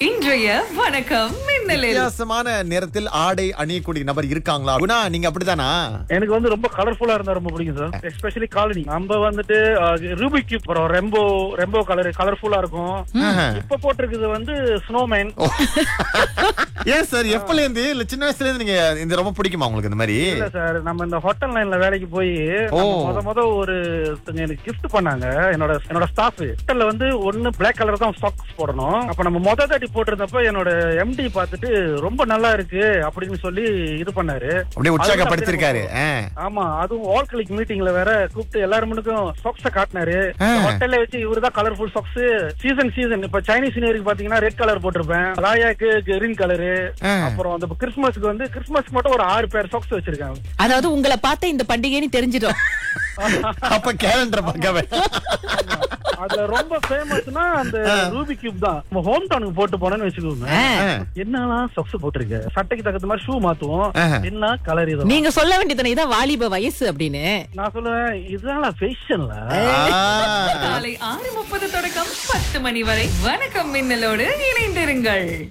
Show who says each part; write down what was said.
Speaker 1: இன்றைய வணக்கம் மின்னலில்
Speaker 2: வித்தியாசமான நேரத்தில் ஆடை அணியக்கூடிய நபர் இருக்காங்களா? குணா, நீங்க அப்படித்தானா?
Speaker 3: எனக்கு வந்து ரொம்ப கலர்ஃபுல்லா இருந்தா ரொம்ப பிடிக்கும் சார். Especially colony. நம்ம வந்துட்டு ரூபிக் கியூப் அப்புறம் ரெம்போ கலர்ஃபுல்லா இருக்கும். இப்ப போட்டிருக்குது வந்து ஸ்னோமேன்.
Speaker 2: ஏன் சார், எப்பல இருந்து இல்ல சின்ன வயசுல இருந்து நீங்க இந்த ரொம்ப பிடிக்குமா உங்களுக்கு இந்த மாதிரி?
Speaker 3: இல்ல சார், நம்ம இந்த ஹோட்டல் லைன்ல வேலைக்கு போய் முத ஒரு எனக்கு கிஃப்ட் பண்ணாங்க. என்னோட ஸ்டாஃப் ஹோட்டல்ல வந்து ஒன்னு பிளாக் கலர் தான் சாக்ஸ் போடணும். அப்ப நம்ம மொத தாட்டி போட்டிருந்தப்ப என்னோட எம்டி பார்த்துட்டு ரொம்ப நல்லா இருக்கு அப்படின்னு சொல்லி இது பண்ணாரு.
Speaker 2: அப்படியே உற்சாகப்படுத்திருக்காரு.
Speaker 3: ஆமா, அதுவும் ஆல் கிளிக் மீட்டிங்ல வேற கூப்பிட்டு எல்லாரும் முன்னுக்கும் சாக்ஸ காட்டினாரு. ஹோட்டல்ல வச்சு இவருதான் கலர்ஃபுல் சாக்ஸ். சீசன் இப்ப சைனீஸ் நியூ இயருக்கு பாத்தீங்கன்னா ரெட் கலர் போட்டிருப்பேன், ராயாக்கு கிரீன் கலரு, அப்புறம் அந்த கிறிஸ்துமஸ்க்கு மட்டும் ஒரு 6 பேர் சாக்ஸ் வச்சிருக்காங்க.
Speaker 4: அதாவது உங்களை பார்த்த இந்த பண்டிகைன்னு தெரிஞ்சிடும்.
Speaker 2: அப்ப கேலண்டர் பார்க்கவே.
Speaker 3: அதுல ரொம்ப ஃபேமஸ்னா அந்த ரூபி கியூப் தான். நம்ம ஹோம் டவுனுக்கு போட்டு போனேன்னு வச்சுக்கோங்க, என்னலாம் சாக்ஸ் போட்டிருக்க, சட்டைக்கு தகுந்த மாதிரி ஷூ மாத்துவோம், என்ன கலர் இது.
Speaker 4: நீங்க சொல்ல வேண்டியது இதான் வாலிப வயசு அப்படின்னு.
Speaker 3: நான் சொல்லுவேன், இதுதான் ஃபேஷன்ல.
Speaker 1: காலை 6:30 தொடக்கம் 10 மணி வரை வணக்கம் மின்னலோடு இணைந்திருங்கள்.